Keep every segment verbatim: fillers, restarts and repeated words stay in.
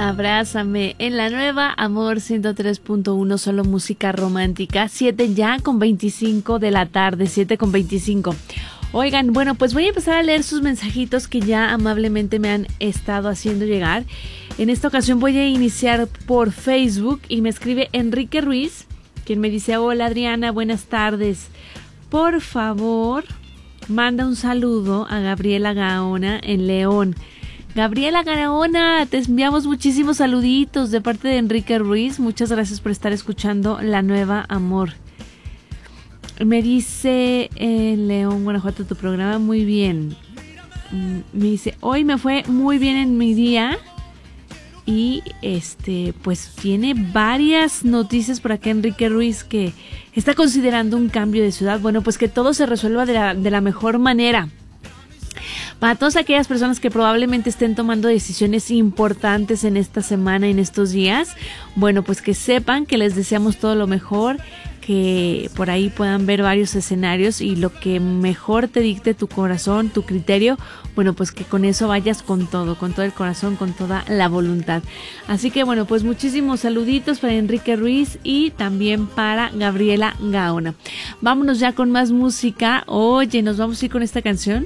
Abrázame en la nueva Amor ciento tres punto uno, solo música romántica. Siete ya con veinticinco de la tarde, siete con veinticinco. Oigan, bueno, pues voy a empezar a leer sus mensajitos que ya amablemente me han estado haciendo llegar. En esta ocasión voy a iniciar por Facebook y me escribe Enrique Ruiz, quien me dice: hola Adriana, buenas tardes. Por favor, manda un saludo a Gabriela Gaona en León. Gabriela Gaona, te enviamos muchísimos saluditos de parte de Enrique Ruiz. Muchas gracias por estar escuchando La Nueva Amor. Me dice en León, Guanajuato, tu programa muy bien. Me dice: hoy me fue muy bien en mi día. Y este, pues tiene varias noticias por acá Enrique Ruiz, que está considerando un cambio de ciudad. Bueno, pues que todo se resuelva de la, de la mejor manera. Para todas aquellas personas que probablemente estén tomando decisiones importantes en esta semana, en estos días, bueno, pues que sepan que les deseamos todo lo mejor, que por ahí puedan ver varios escenarios y lo que mejor te dicte tu corazón, tu criterio, bueno, pues que con eso vayas con todo, con todo el corazón, con toda la voluntad. Así que bueno, pues muchísimos saluditos para Enrique Ruiz y también para Gabriela Gaona. Vámonos ya con más música. Oye, nos vamos a ir con esta canción.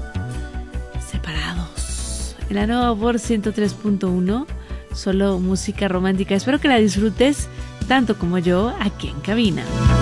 Separados. En la nueva Amor ciento tres punto uno, solo música romántica. Espero que la disfrutes tanto como yo aquí en cabina.